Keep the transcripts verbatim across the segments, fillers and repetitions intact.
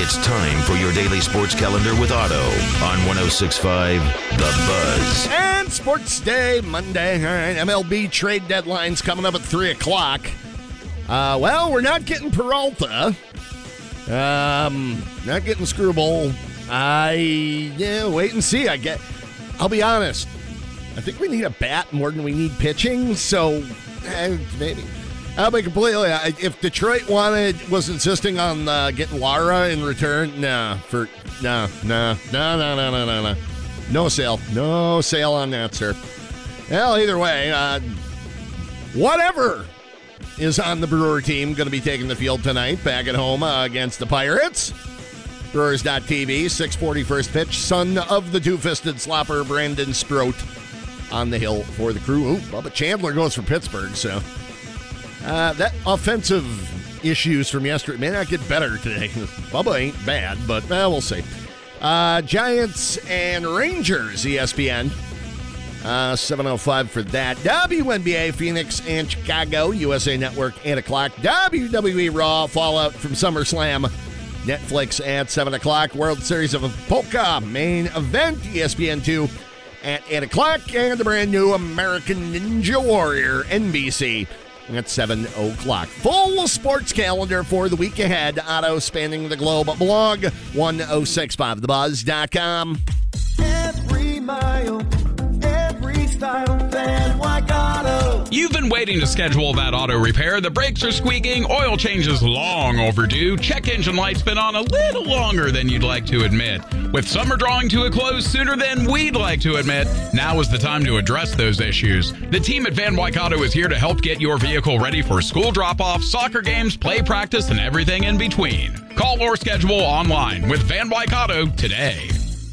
It's time for your daily sports calendar with Otto on one oh six point five The Buzz. And Sports Day, Monday. All right, M L B trade deadline's coming up at three o'clock. Uh, well, we're not getting Peralta. Um, not getting Screwball. I, yeah, wait and see. I get, I'll be honest. I think we need a bat more than we need pitching, so eh, maybe. I'll be completely, if Detroit wanted, was insisting on uh, getting Lara in return, nah, for, nah, nah, nah, nah, nah, nah, nah, nah. No sale. No sale on that, sir. Well, either way, uh, whatever is on the Brewer team going to be taking the field tonight back at home uh, against the Pirates. Brewers dot T V, six forty first pitch. Son of the two-fisted slopper, Brandon Sproat on the hill for the Crew. Ooh, Bubba Chandler goes for Pittsburgh, so uh, that offensive issues from yesterday may not get better today. Bubba ain't bad, but uh, we'll see. Uh, Giants and Rangers, E S P N. Uh, seven oh five for that. W N B A, Phoenix and Chicago, U S A Network, eight o'clock. W W E Raw, Fallout from SummerSlam, Netflix at seven o'clock. World Series of Polka, main event, E S P N two at eight o'clock. And the brand new American Ninja Warrior, N B C, at seven o'clock. Full sports calendar for the week ahead. Otto spanning the globe. Blog one oh six point five the buzz dot com. Every mile, every style, Van Wyck Auto. You've been waiting to schedule that auto repair. The brakes are squeaking, oil change is long overdue, check engine light's been on a little longer than you'd like to admit. With summer drawing to a close sooner than we'd like to admit, now is the time to address those issues. The team at Van Wyck Auto is here to help get your vehicle ready for school drop-off, soccer games, play practice, and everything in between. Call or schedule online with Van Wyck Auto today.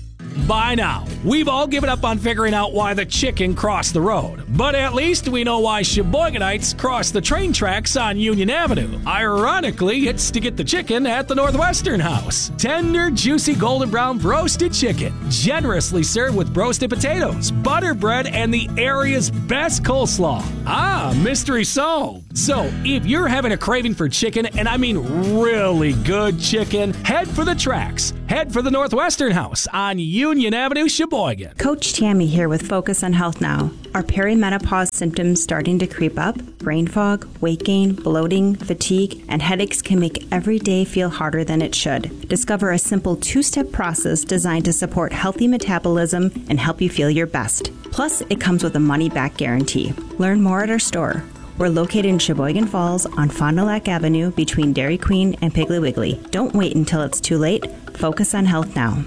By now, we've all given up on figuring out why the chicken crossed the road. But at least we know why Sheboygonites crossed the train tracks on Union Avenue. Ironically, it's to get the chicken at the Northwestern House. Tender, juicy, golden brown roasted chicken. Generously served with roasted potatoes, butter bread, and the area's best coleslaw. Ah, mystery solved. So, if you're having a craving for chicken, and I mean really good chicken, head for the tracks. Head for the Northwestern House on Union Avenue, Sheboygan. Coach Tammy here with Focus on Health Now. Are perimenopause symptoms starting to creep up? Brain fog, weight gain, bloating, fatigue, and headaches can make every day feel harder than it should. Discover a simple two-step process designed to support healthy metabolism and help you feel your best. Plus, it comes with a money-back guarantee. Learn more at our store. We're located in Sheboygan Falls on Fond du Lac Avenue between Dairy Queen and Piggly Wiggly. Don't wait until it's too late. Focus on health now.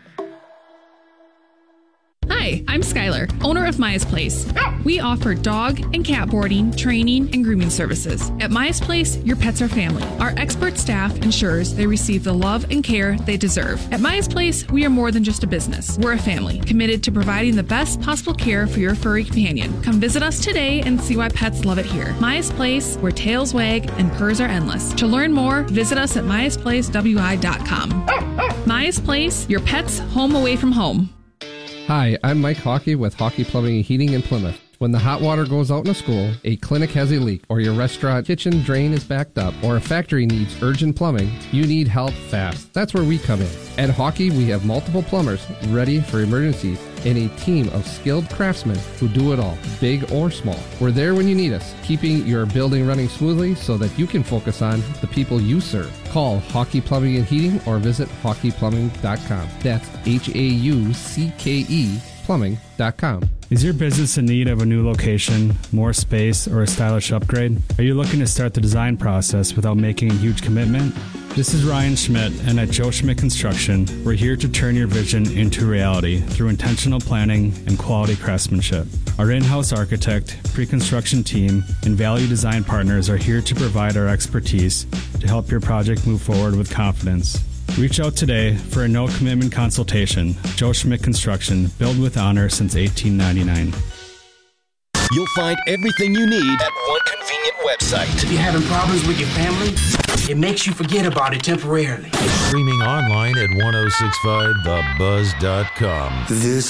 Hi, I'm Skylar, owner of Maya's Place. We offer dog and cat boarding, training, and grooming services. At Maya's Place, your pets are family. Our expert staff ensures they receive the love and care they deserve. At Maya's Place, we are more than just a business. We're a family, committed to providing the best possible care for your furry companion. Come visit us today and see why pets love it here. Maya's Place, where tails wag and purrs are endless. To learn more, visit us at mayas place w i dot com. Maya's Place, your pet's home away from home. Hi, I'm Mike Hockey with Hockey Plumbing and Heating in Plymouth. When the hot water goes out in a school, a clinic has a leak, or your restaurant kitchen drain is backed up, or a factory needs urgent plumbing, you need help fast. That's where we come in. At Hockey, we have multiple plumbers ready for emergencies and a team of skilled craftsmen who do it all, big or small. We're there when you need us, keeping your building running smoothly so that you can focus on the people you serve. Call Hockey Plumbing and Heating or visit hockey plumbing dot com. That's H A U C K E plumbing dot com. Is your business in need of a new location, more space, or a stylish upgrade? Are you looking to start the design process without making a huge commitment? This is Ryan Schmidt, and at Joe Schmidt Construction, we're here to turn your vision into reality through intentional planning and quality craftsmanship. Our in-house architect, pre-construction team, and value design partners are here to provide our expertise to help your project move forward with confidence. Reach out today for a no-commitment consultation. Joe Schmidt Construction, built with honor since eighteen ninety-nine. You'll find everything you need at one convenient website. If you're having problems with your family, it makes you forget about it temporarily. Streaming online at one oh six point five the buzz dot com. This